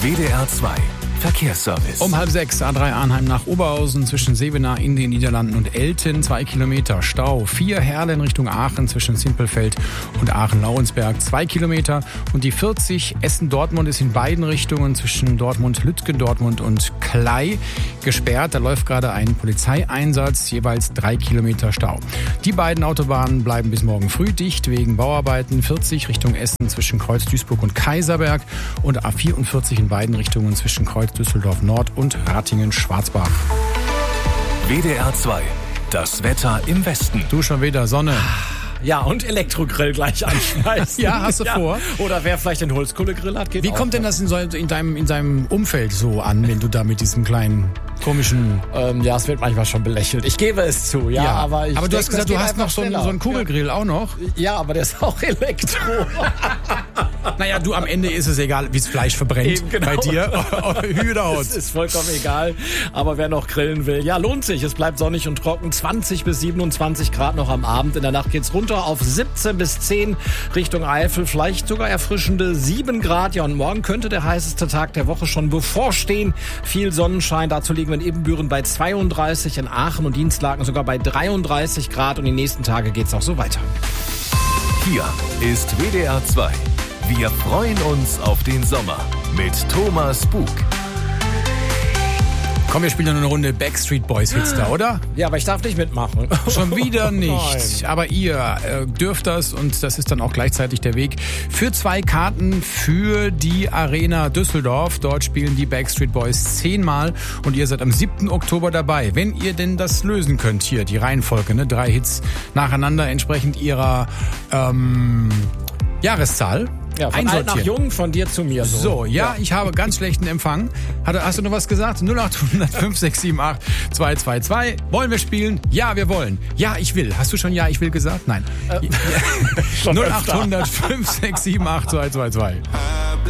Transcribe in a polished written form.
WDR 2 Verkehrsservice. Um 5:30 A3 Arnheim nach Oberhausen zwischen Sevenaar in den Niederlanden und Elten 2 Kilometer Stau. 4 Herle in Richtung Aachen zwischen Simpelfeld und Aachen-Lauensberg 2 Kilometer. Und die 40 Essen-Dortmund ist in beiden Richtungen zwischen Dortmund-Lütgen, Dortmund und Klei gesperrt. Da läuft gerade ein Polizeieinsatz, jeweils 3 Kilometer Stau. Die beiden Autobahnen bleiben bis morgen früh dicht wegen Bauarbeiten. 40 Richtung Essen zwischen Kreuz Duisburg und Kaiserberg und A44 in beiden Richtungen zwischen Kreuz Düsseldorf Nord und Ratingen-Schwarzbach. WDR 2, das Wetter im Westen. Du schon wieder Sonne. Ja, und Elektrogrill gleich anschmeißen. Ja, hast du vor? Oder wer vielleicht den Holzkohlegrill hat, geht Wie auch kommt denn das in deinem Umfeld so an, wenn du da mit diesem kleinen komischen... Ja, es wird manchmal schon belächelt. Ich gebe es zu, ja. Aber du hast gesagt, du hast noch so einen Kugelgrill auch noch. Ja, aber der ist auch Elektro. Naja, du, am Ende ist es egal, wie das Fleisch verbrennt. Eben, genau. Bei dir. Hü oder Haut. Es ist vollkommen egal. Aber wer noch grillen will, ja, lohnt sich. Es bleibt sonnig und trocken. 20 bis 27 Grad noch am Abend. In der Nacht geht's runter auf 17 bis 10 Richtung Eifel. Vielleicht sogar erfrischende 7 Grad. Ja, und morgen könnte der heißeste Tag der Woche schon bevorstehen. Viel Sonnenschein. Dazu liegen wir in Ebenbüren bei 32, in Aachen und Dienstlaken sogar bei 33 Grad. Und die nächsten Tage geht's auch so weiter. Hier ist WDR 2. Wir freuen uns auf den Sommer mit Thomas Bug. Komm, wir spielen noch eine Runde Backstreet Boys Hits da, oder? Ja, aber ich darf nicht mitmachen. Schon wieder nicht. Nein. Aber ihr dürft das und das ist dann auch gleichzeitig der Weg für 2 Karten für die Arena Düsseldorf. Dort spielen die Backstreet Boys 10-mal und ihr seid am 7. Oktober dabei. Wenn ihr denn das lösen könnt, hier die Reihenfolge, ne? 3 Hits nacheinander entsprechend ihrer Jahreszahl. Ja, von alt nach jung, von dir zu mir. So, ja, ich habe ganz schlechten Empfang. Hast du noch was gesagt? 0800 5678 222. Wollen wir spielen? Ja, wir wollen. Ja, ich will. Hast du schon Ja, ich will gesagt? Nein. 0800 5678 222.